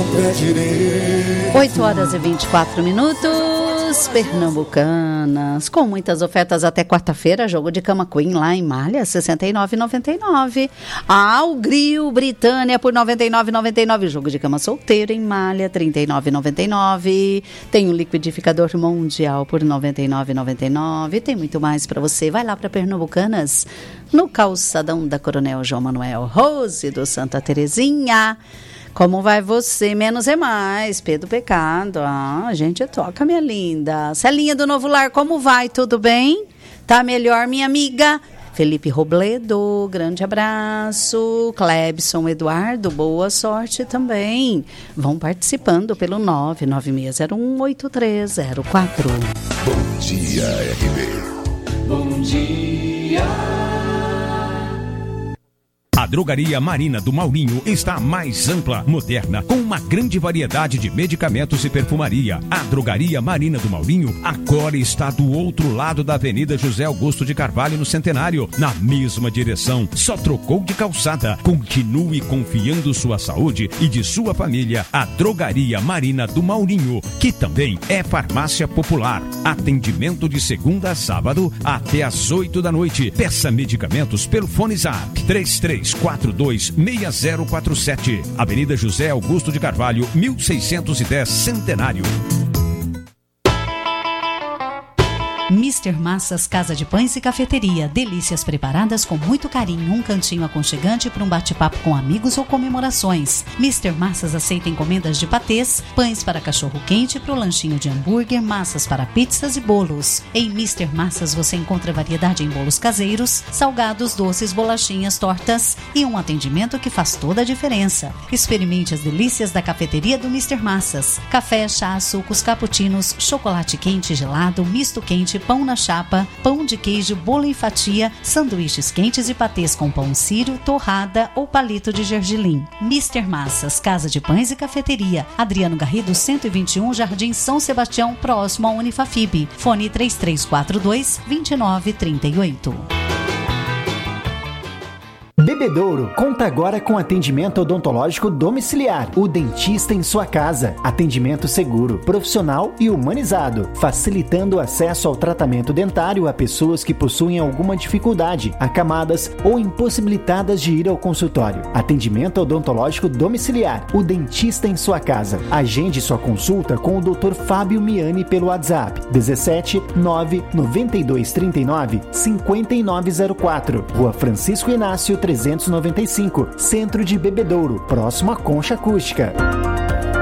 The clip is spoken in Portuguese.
pé direito. 8h24, Pernambucanas, com muitas ofertas até quarta-feira. Jogo de cama Queen lá em Malha, R$ 69,99. O Grill Britânia por R$ 99,99. Jogo de cama solteiro em Malha, R$ 39,99. Tem o liquidificador Mundial por R$ 99,99. Tem muito mais para você. Vai lá para Pernambucanas, no calçadão da Coronel João Manuel Rose do Santa Terezinha. Como vai você? Menos é mais. Pedro Pecado. A gente toca, minha linda. Celinha do Novo Lar, como vai? Tudo bem? Tá melhor, minha amiga? Felipe Robledo, grande abraço. Clebson Eduardo, boa sorte também. Vão participando pelo 996018304. Bom dia, RB. Bom dia. A Drogaria Marina do Maurinho está mais ampla, moderna, com uma grande variedade de medicamentos e perfumaria. A Drogaria Marina do Maurinho agora está do outro lado da Avenida José Augusto de Carvalho, no Centenário, na mesma direção. Só trocou de calçada. Continue confiando sua saúde e de sua família à Drogaria Marina do Maurinho, que também é farmácia popular. Atendimento de segunda a sábado até às 8 da noite. Peça medicamentos pelo Fone Zap 33426047. Avenida José Augusto de Carvalho, 1610, Centenário. Mister Massas Casa de Pães e Cafeteria. Delícias preparadas com muito carinho. Um cantinho aconchegante para um bate-papo com amigos ou comemorações. Mister Massas aceita encomendas de patês, pães para cachorro-quente, para o lanchinho de hambúrguer, massas para pizzas e bolos. Em Mister Massas você encontra variedade em bolos caseiros, salgados, doces, bolachinhas, tortas e um atendimento que faz toda a diferença. Experimente as delícias da cafeteria do Mister Massas. Café, chá, sucos, cappuccinos, chocolate quente, gelado, misto quente, pão na chapa, pão de queijo, bolo em fatia, sanduíches quentes e patês com pão sírio, torrada ou palito de gergelim. Mister Massas, Casa de Pães e Cafeteria. Adriano Garrido, 121, Jardim São Sebastião, próximo à Unifafib. Fone 3342-2938. Bebedouro conta agora com atendimento odontológico domiciliar. O dentista em sua casa. Atendimento seguro, profissional e humanizado, facilitando o acesso ao tratamento dentário a pessoas que possuem alguma dificuldade, acamadas ou impossibilitadas de ir ao consultório. Atendimento odontológico domiciliar. O dentista em sua casa. Agende sua consulta com o Dr. Fábio Miani pelo WhatsApp 17 992 39 5904. Rua Francisco Inácio 395, Centro de Bebedouro, próximo à Concha Acústica.